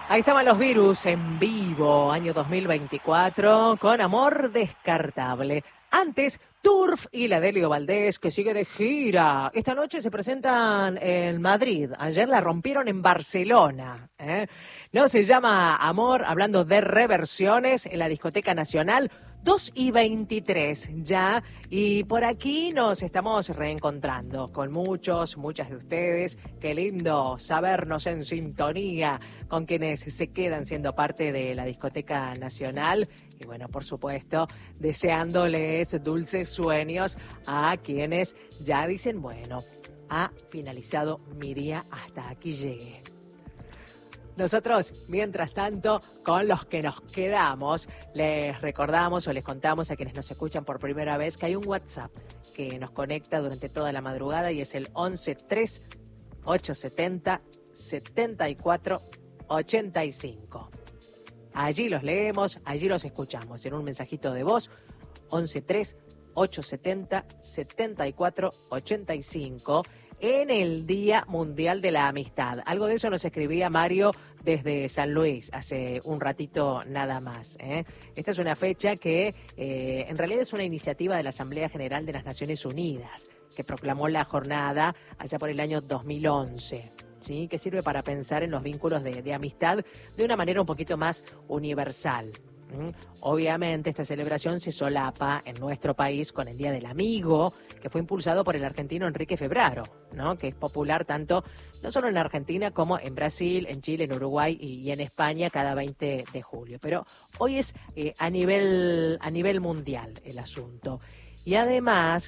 Ahí estaban los Virus en vivo, año 2024, con Amor Descartable. Antes, Turf y la Delio Valdés, que sigue de gira. Esta noche se presentan en Madrid. Ayer la rompieron en Barcelona. No se llama Amor, hablando de reversiones en la Discoteca Nacional. 2:23 ya, y por aquí nos estamos reencontrando con muchas de ustedes. Qué lindo sabernos en sintonía con quienes se quedan siendo parte de la Discoteca Nacional. Y bueno, por supuesto, deseándoles dulces sueños a quienes ya dicen, bueno, ha finalizado mi día, hasta aquí llegué. Nosotros, mientras tanto, con los que nos quedamos, les recordamos o les contamos a quienes nos escuchan por primera vez que hay un WhatsApp que nos conecta durante toda la madrugada y es el 11 3 870 74 85. Allí los leemos, allí los escuchamos en un mensajito de voz, 11 3 870 74 85. En el Día Mundial de la Amistad. Algo de eso nos escribía Mario desde San Luis hace un ratito nada más. Esta es una fecha que en realidad es una iniciativa de la Asamblea General de las Naciones Unidas, que proclamó la jornada allá por el año 2011. ¿Sí? Que sirve para pensar en los vínculos de amistad de una manera un poquito más universal. Obviamente esta celebración se solapa en nuestro país con el Día del Amigo, que fue impulsado por el argentino Enrique Febraro, ¿no? Que es popular tanto no solo en Argentina como en Brasil, en Chile, en Uruguay y en España cada 20 de julio. Pero hoy es a nivel mundial el asunto. Y además